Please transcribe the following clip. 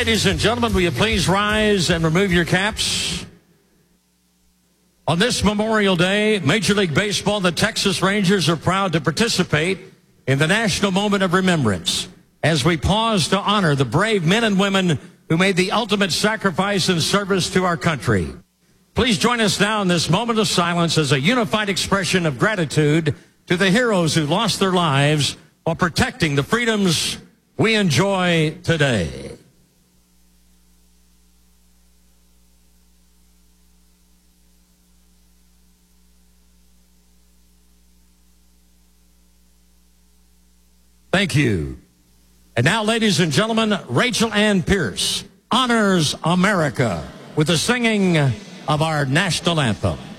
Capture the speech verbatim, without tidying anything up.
Ladies and gentlemen, will you please rise and remove your caps? On this Memorial Day, Major League Baseball, the Texas Rangers are proud to participate in the National Moment of Remembrance as we pause to honor the brave men and women who made the ultimate sacrifice in service to our country. Please join us now in this moment of silence as a unified expression of gratitude to the heroes who lost their lives while protecting the freedoms we enjoy today. Thank you. And now, ladies and gentlemen, Rachel Ann Pierce honors America with the singing of our national anthem.